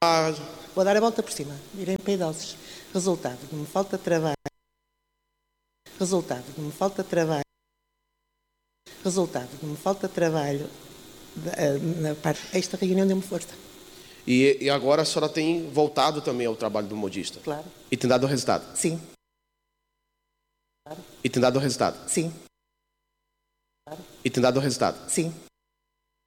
Vou dar a volta por cima. Irem para idosos. Resultado de uma falta de trabalho. Resultado de uma falta de trabalho. Resultado de uma falta de trabalho. Na parte. Esta reunião deu-me força. E agora a senhora tem voltado também ao trabalho do modista? Claro. E tem dado resultado? Sim. Claro. E tem dado resultado? Sim. E tem dado resultado? Sim.